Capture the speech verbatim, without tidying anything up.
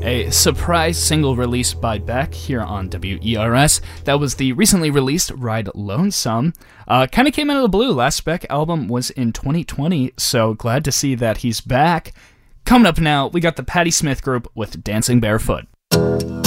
A surprise single released by Beck here on W E R S. That was the recently released Ride Lonesome. Uh, kind of came out of the blue. Last Beck album was in twenty twenty, so glad to see that he's back. Coming up now, we got the Patti Smith Group with Dancing Barefoot.